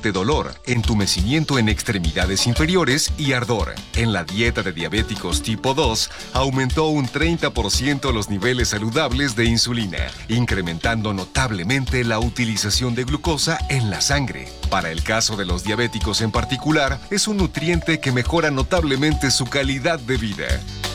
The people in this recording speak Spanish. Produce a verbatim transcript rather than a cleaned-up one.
de dolor, entumecimiento en extremidades inferiores y ardor. En la dieta de diabéticos tipo dos, aumentó un treinta por ciento los niveles saludables de insulina, incrementando notablemente la utilización de glucosa en la sangre. Para el caso de los diabéticos en particular, es un nutriente que mejora notablemente su calidad de vida.